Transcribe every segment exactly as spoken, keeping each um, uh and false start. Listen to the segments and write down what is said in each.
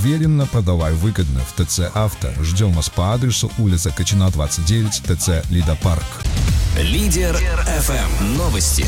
Уверенно, продавай выгодно в ТЦ «Авто». Ждем вас по адресу улица Качина, двадцать девять, ТЦ «Лидопарк». Лидер эф эм. Новости.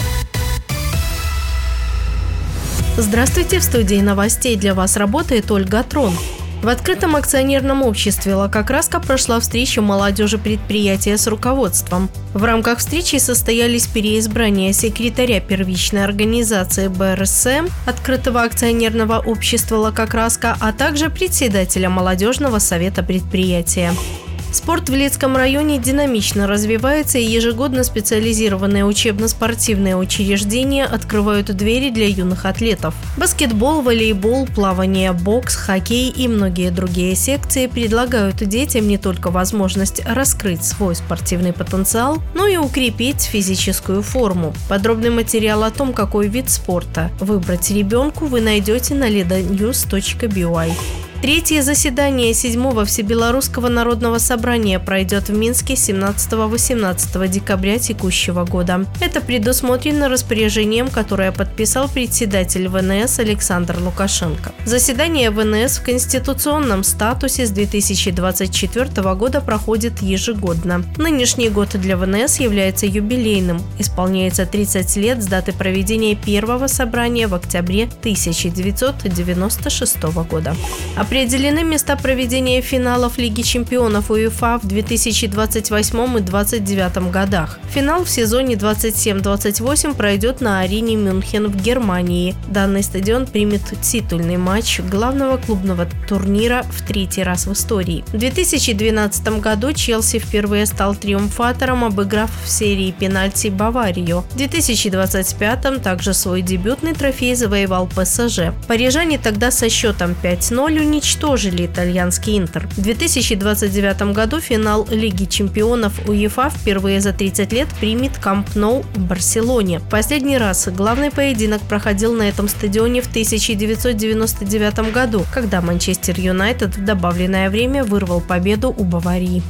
Здравствуйте, в студии новостей для вас работает Ольга Трон. В открытом акционерном обществе «Лакокраска» прошла встреча молодежи предприятия с руководством. В рамках встречи состоялись переизбрание секретаря первичной организации бэ эр эс эм открытого акционерного общества «Лакокраска», а также председателя молодежного совета предприятия. Спорт в Лидском районе динамично развивается, и ежегодно специализированные учебно-спортивные учреждения открывают двери для юных атлетов. Баскетбол, волейбол, плавание, бокс, хоккей и многие другие секции предлагают детям не только возможность раскрыть свой спортивный потенциал, но и укрепить физическую форму. Подробный материал о том, какой вид спорта выбрать ребенку, вы найдете на лиданьюз точка би уай. Третье заседание седьмого Всебелорусского народного собрания пройдет в Минске семнадцатого-восемнадцатого декабря текущего года. Это предусмотрено распоряжением, которое подписал председатель вэ эн эс Александр Лукашенко. Заседание вэ эн эс в конституционном статусе с две тысячи двадцать четвёртого года проходит ежегодно. Нынешний год для вэ эн эс является юбилейным. Исполняется тридцать лет с даты проведения первого собрания в октябре тысяча девятьсот девяносто шестого года. Определены места проведения финалов Лиги чемпионов УЕФА в две тысячи двадцать восьмом и две тысячи двадцать девятом годах. Финал в сезоне двадцать семь двадцать восемь пройдет на арене Мюнхен в Германии. Данный стадион примет титульный матч главного клубного турнира в третий раз в истории. В две тысячи двенадцатом году Челси впервые стал триумфатором, обыграв в серии пенальти Баварию. В две тысячи двадцать пятом также свой дебютный трофей завоевал пэ эс жэ. Парижане тогда со счетом пять ноль уничтожили уничтожили итальянский Интер. В две тысячи двадцать девятом году финал Лиги чемпионов УЕФА впервые за тридцать лет примет Камп Ноу в Барселоне. Последний раз главный поединок проходил на этом стадионе в тысяча девятьсот девяносто девятом году, когда Манчестер Юнайтед в добавленное время вырвал победу у Баварии.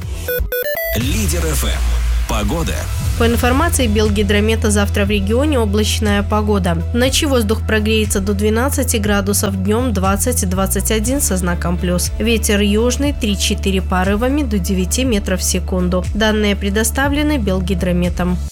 Лидер эф эм. Погода. По информации Белгидромета, завтра в регионе облачная погода. Ночью воздух прогреется до двенадцати градусов, днем двадцать - двадцать один со знаком плюс. Ветер южный три-четыре порывами до девяти метров в секунду. Данные предоставлены Белгидрометом.